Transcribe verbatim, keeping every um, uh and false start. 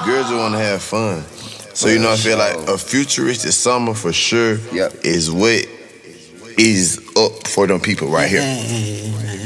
Girls just want to have fun. So, you know, I feel like a futuristic summer for sure Yep. is what is up for them people right here.